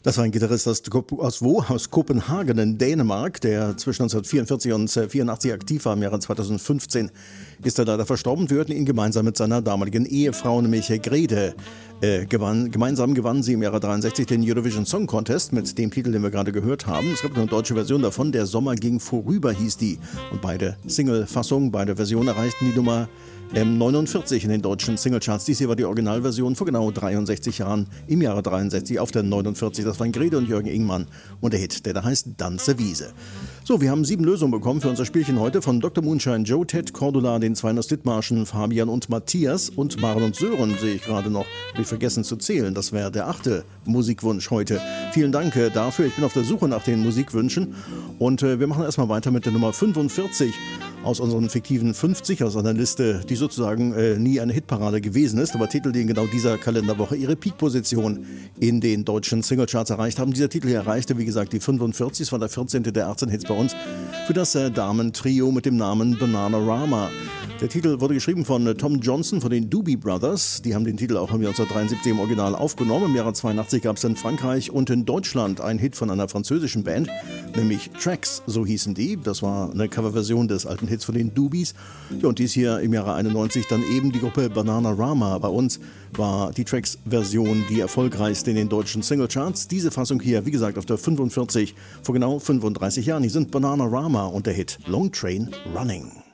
Das war ein Gitarrist aus Kopenhagen in Dänemark, der zwischen 1944 und 1984 aktiv war. Im Jahre 2015 ist er leider verstorben. Wir hörten ihn gemeinsam mit seiner damaligen Ehefrau, nämlich Grete. Gemeinsam gewannen sie im Jahre 63 den Eurovision Song Contest mit dem Titel, den wir gerade gehört haben. Es gibt eine deutsche Version davon, Der Sommer ging vorüber hieß die. Und beide Single-Fassungen, beide Versionen erreichten die Nummer 49 in den deutschen Singlecharts. Dies hier war die Originalversion vor genau 63 Jahren, im Jahre 63 auf der 49. Das waren Grete und Jürgen Ingmann und der Hit, der da heißt Danse Wiese. So, wir haben 7 Lösungen bekommen für unser Spielchen heute von Dr. Moonshine, Joe, Ted, Cordula, den zwei Dithmarschen, Fabian und Matthias und Maren und Sören sehe ich gerade noch. Habe ich vergessen zu zählen. Das wäre der 8. Musikwunsch heute. Vielen Dank dafür. Ich bin auf der Suche nach den Musikwünschen und wir machen erstmal weiter mit der Nummer 45 aus unseren fiktiven 50, aus einer Liste, die sozusagen nie eine Hitparade gewesen ist, aber Titel, die in genau dieser Kalenderwoche ihre Peak-Position in den deutschen Singlecharts erreicht haben. Dieser Titel hier erreichte, wie gesagt, die 45, es war der 14. der 18 Hits bei uns für das Damen-Trio mit dem Namen Bananarama. Der Titel wurde geschrieben von Tom Johnson von den Doobie Brothers. Die haben den Titel auch im Jahr 1973 im Original aufgenommen. Im Jahre 82 gab es in Frankreich und in Deutschland einen Hit von einer französischen Band, nämlich Tracks, so hießen die. Das war eine Coverversion des alten Hits von den Doobies. Ja, und dies hier im Jahre 91 dann eben die Gruppe Bananarama. Bei uns war die Tracks-Version die erfolgreichste in den deutschen Singlecharts. Diese Fassung hier, wie gesagt, auf der 45 vor genau 35 Jahren. Hier sind Bananarama und der Hit Long Train Running.